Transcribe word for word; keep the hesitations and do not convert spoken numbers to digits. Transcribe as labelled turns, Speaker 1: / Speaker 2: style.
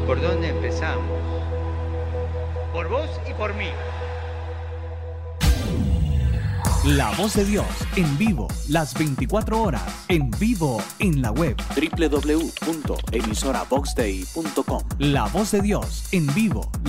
Speaker 1: ¿Por dónde empezamos? Por vos y por mí.
Speaker 2: La Voz de Dios, en vivo, las veinticuatro horas, en vivo en la web
Speaker 3: doble u doble u doble u punto emisora vox dei punto com.
Speaker 2: La Voz de Dios, en vivo.